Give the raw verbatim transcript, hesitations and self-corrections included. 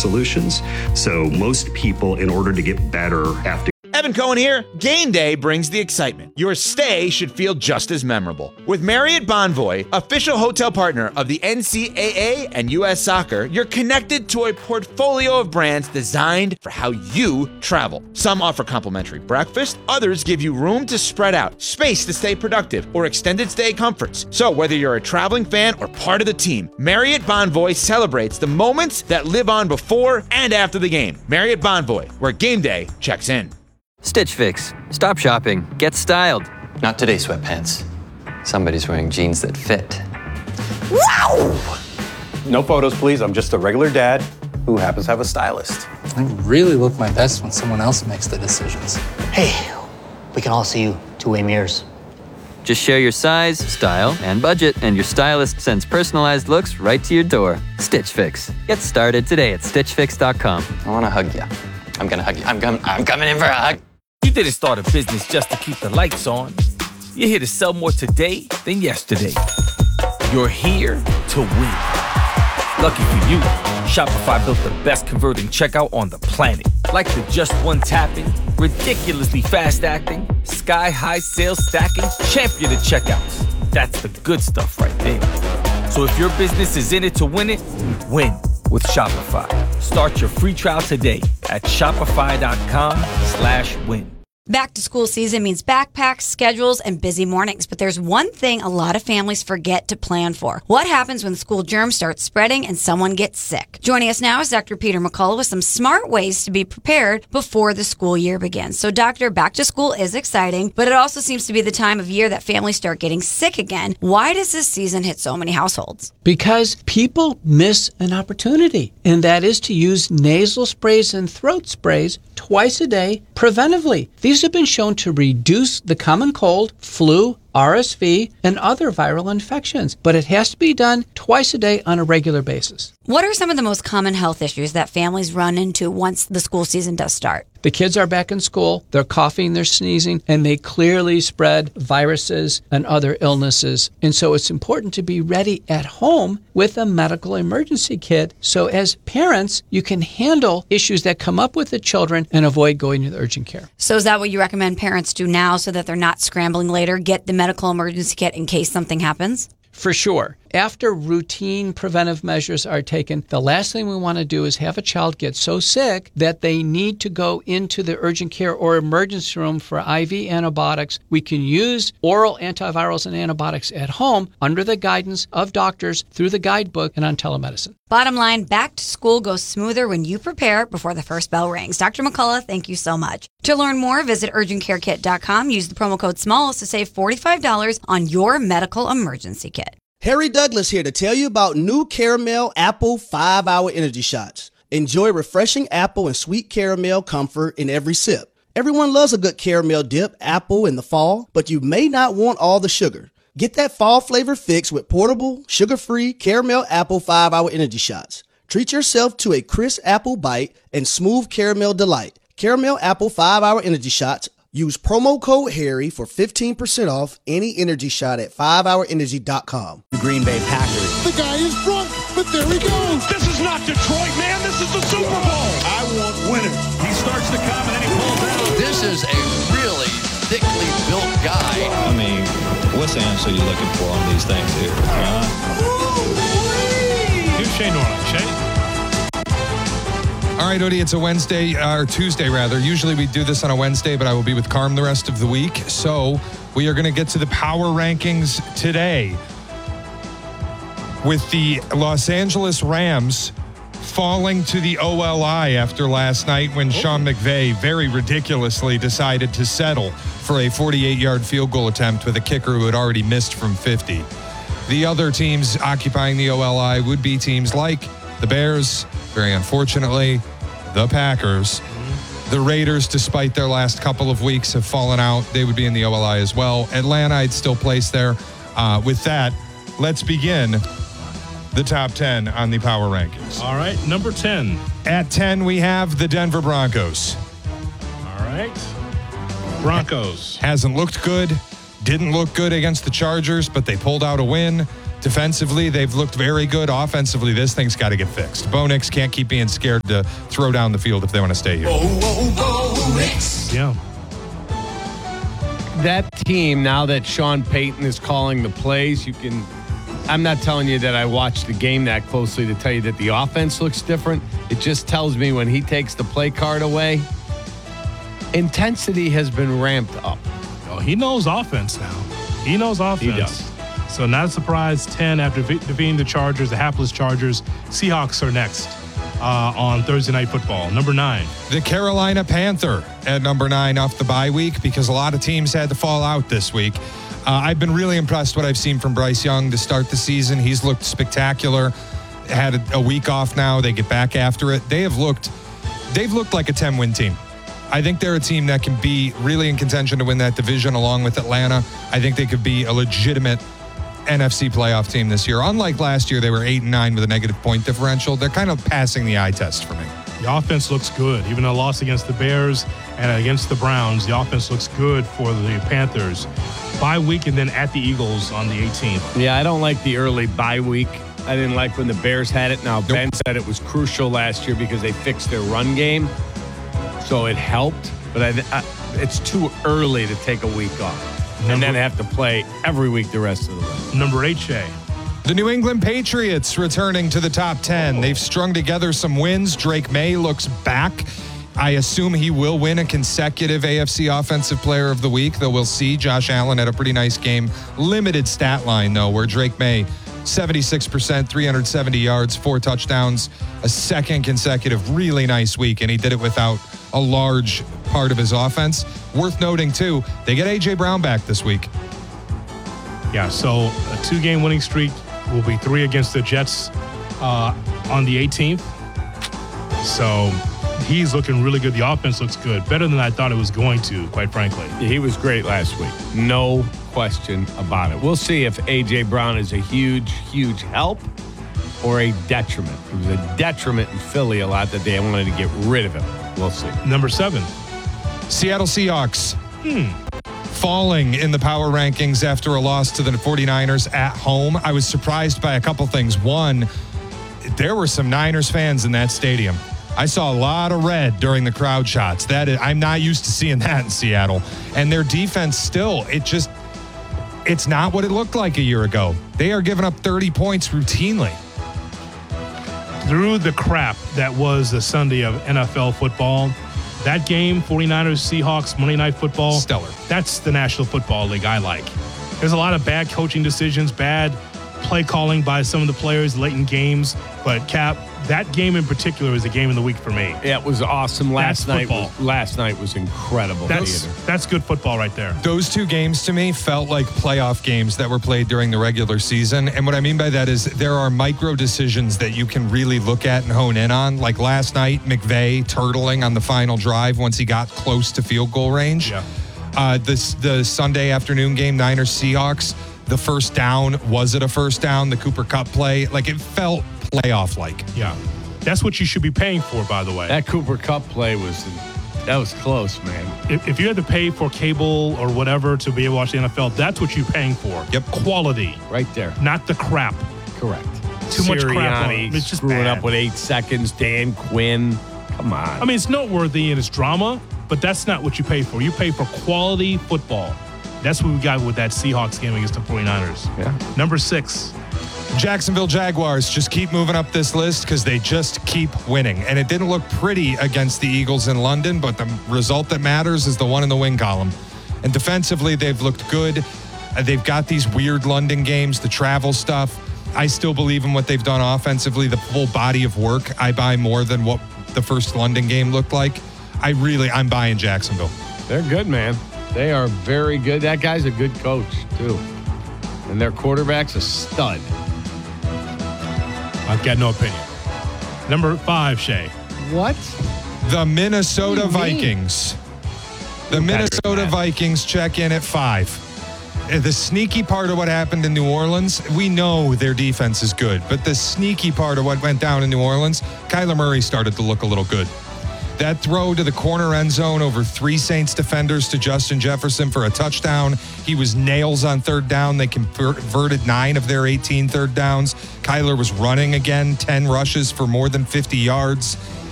solutions. So most people, in order to get better, have to. Evan Cohen here. Game day brings the excitement. Your stay should feel just as memorable. With Marriott Bonvoy, official hotel partner of the N C double A and U S Soccer, you're connected to a portfolio of brands designed for how you travel. Some offer complimentary breakfast, others give you room to spread out, space to stay productive, or extended stay comforts. So whether you're a traveling fan or part of the team, Marriott Bonvoy celebrates the moments that live on before and after the game. Marriott Bonvoy, where game day checks in. Stitch Fix. Stop shopping. Get styled. Not today, sweatpants. Somebody's wearing jeans that fit. Wow! No photos, please. I'm just a regular dad who happens to have a stylist. I really look my best when someone else makes the decisions. Hey, we can all see you two-way mirrors. Just share your size, style, and budget, and your stylist sends personalized looks right to your door. Stitch Fix. Get started today at stitch fix dot com. I want to hug you. I'm going to hug you. I'm, com- I'm coming in for a hug. You didn't start a business just to keep the lights on. You're here to sell more today than yesterday. You're here to win. Lucky for you, Shopify built the best converting checkout on the planet. Like the just one tapping, ridiculously fast acting, sky-high sales stacking, champion of checkouts. That's the good stuff right there. So if your business is in it to win it, win with Shopify. Start your free trial today at shopify.com slash win. Back to school season means backpacks, schedules, and busy mornings. But there's one thing a lot of families forget to plan for. What happens when school germs start spreading and someone gets sick? Joining us now is Doctor Peter McCullough with some smart ways to be prepared before the school year begins. So, Doctor, back to school is exciting, but it also seems to be the time of year that families start getting sick again. Why does this season hit so many households? Because people miss an opportunity, and that is to use nasal sprays and throat sprays twice a day preventively. These have been shown to reduce the common cold, flu, R S V, and other viral infections, but it has to be done twice a day on a regular basis. What are some of the most common health issues that families run into once the school season does start? The kids are back in school, they're coughing, they're sneezing, and they clearly spread viruses and other illnesses. And so it's important to be ready at home with a medical emergency kit. So as parents, you can handle issues that come up with the children and avoid going to the urgent care. So is that what you recommend parents do now so that they're not scrambling later? Get the medical emergency kit in case something happens? For sure. After routine preventive measures are taken, the last thing we want to do is have a child get so sick that they need to go into the urgent care or emergency room for I V antibiotics. We can use oral antivirals and antibiotics at home under the guidance of doctors through the guidebook and on telemedicine. Bottom line, back to school goes smoother when you prepare before the first bell rings. Doctor McCullough, thank you so much. To learn more, visit urgent care kit dot com. Use the promo code SMALLS to save forty-five dollars on your medical emergency kit. Harry Douglas here to tell you about new Caramel Apple five hour Energy Shots. Enjoy refreshing apple and sweet caramel comfort in every sip. Everyone loves a good caramel dip apple in the fall, but you may not want all the sugar. Get that fall flavor fix with portable, sugar-free Caramel Apple five hour Energy Shots. Treat yourself to a crisp apple bite and smooth caramel delight. Caramel Apple five hour Energy Shots. Use promo code Harry for fifteen percent off any energy shot at five hour energy dot com. Green Bay Packers. The guy is drunk, but there he goes. This is not Detroit, man. This is the Super Bowl. I want winners. He starts to come and then he pulls out. This is a really thickly built guy. I mean, what's the answer you're looking for on these things here? Huh? Here's Shane Norland. Shane? All right, Odie, it's a Wednesday, or Tuesday rather. Usually we do this on a Wednesday, but I will be with Carm the rest of the week. So we are going to get to the power rankings today with the Los Angeles Rams falling to the O L I after last night when Sean McVay very ridiculously decided to settle for a forty-eight yard field goal attempt with a kicker who had already missed from fifty. The other teams occupying the O L I would be teams like the Bears, very unfortunately, the Packers. The Raiders, despite their last couple of weeks, have fallen out. They would be in the O L I as well. Atlanta, I'd still place there. Uh, with that, let's begin the top ten on the power rankings. All right, number ten. At ten, we have the Denver Broncos. All right. Broncos. Hasn't looked good. Didn't look good against the Chargers, but they pulled out a win. Defensively, they've looked very good. Offensively, this thing's got to get fixed. Bo Nix can't keep being scared to throw down the field if they want to stay here. Yeah. That team, now that Sean Payton is calling the plays, you can. I'm not telling you that I watched the game that closely to tell you that the offense looks different. It just tells me when he takes the play card away, intensity has been ramped up. Oh, he knows offense now. He knows offense. He does. So not a surprise, ten after defeating the Chargers, the hapless Chargers. Seahawks are next uh, on Thursday Night Football. Number nine. The Carolina Panther at number nine off the bye week because a lot of teams had to fall out this week. Uh, I've been really impressed what I've seen from Bryce Young to start the season. He's looked spectacular. Had a, a week off now. They get back after it. They have looked, they've looked like a ten-win team. I think they're a team that can be really in contention to win that division along with Atlanta. I think they could be a legitimate N F C playoff team this year. Unlike last year, they were eight and nine with a negative point differential. They're kind of passing the eye test for me. The offense looks good. Even a loss against the Bears and against the Browns, the offense looks good for the Panthers. Bye week and then at the Eagles on the eighteenth. Yeah, I don't like the early bye week. I didn't like when the Bears had it. Now, nope. Ben said it was crucial last year because they fixed their run game. So it helped. But I, I, it's too early to take a week off. And then have to play every week the rest of the way. Number eight, Shay. The New England Patriots returning to the top ten. They've strung together some wins. Drake May looks back. I assume he will win a consecutive A F C Offensive Player of the Week, though we'll see. Josh Allen had a pretty nice game. Limited stat line, though, where Drake May, seventy-six percent, three hundred seventy yards, four touchdowns, a second consecutive really nice week, and he did it without a large part of his offense. Worth noting, too, they get A J. Brown back this week. Yeah, so a two-game winning streak will be three against the Jets uh, on the eighteenth. So he's looking really good. The offense looks good. Better than I thought it was going to, quite frankly. He was great last week. No question about it. We'll see if A J. Brown is a huge, huge help or a detriment. It was a detriment in Philly a lot that they wanted to get rid of him. We'll see. Number seven. Seattle Seahawks. Hmm. Falling in the power rankings after a loss to the 49ers at home. I was surprised by a couple things. One, there were some Niners fans in that stadium. I saw a lot of red during the crowd shots. That is, I'm not used to seeing that in Seattle. And their defense still, it just, it's not what it looked like a year ago. They are giving up thirty points routinely. Through the crap that was the Sunday of N F L football, that game, 49ers, Seahawks, Monday Night Football. Stellar. That's the National Football League I like. There's a lot of bad coaching decisions, bad play calling by some of the players late in games. But, Cap, that game in particular is a game of the week for me. Yeah, it was awesome. Last That's night football. was, last night was incredible. That's, that's good football right there. Those two games to me felt like playoff games that were played during the regular season. And what I mean by that is there are micro decisions that you can really look at and hone in on. Like last night, McVay turtling on the final drive once he got close to field goal range. Yeah. Uh, this, the Sunday afternoon game, Niners Seahawks, the first down, was it a first down? The Cooper Kupp play, like it felt playoff-like. Yeah. That's what you should be paying for, by the way. That Cooper Kupp play was, that was close, man. If, if you had to pay for cable or whatever to be able to watch the N F L, that's what you're paying for. Yep. Quality. Right there. Not the crap. Correct. Too much crap on Sirianni it. It's just screwing bad. up with eight seconds. Dan Quinn. Come on. I mean, it's noteworthy in its drama, but that's not what you pay for. You pay for quality football. That's what we got with that Seahawks game against the 49ers. Yeah. Number six. Jacksonville Jaguars just keep moving up this list because they just keep winning. And it didn't look pretty against the Eagles in London, but the result that matters is the one in the win column. And defensively, they've looked good. They've got these weird London games, the travel stuff. I still believe in what they've done offensively, the full body of work. I buy more than what the first London game looked like. I really, I'm buying Jacksonville. They're good, man. They are very good. That guy's a good coach, too. And their quarterback's a stud. I've got no opinion. Number five, Shay. What? The Minnesota What do you mean? Vikings. The Minnesota Vikings check in at five. Uh, The sneaky part of what happened in New Orleans, we know their defense is good, but the sneaky part of what went down in New Orleans, Kyler Murray started to look a little good. That throw to the corner end zone over three Saints defenders to Justin Jefferson for a touchdown. He was nails on third down. They converted nine of their eighteen third downs. Kyler was running again, ten rushes for more than fifty yards.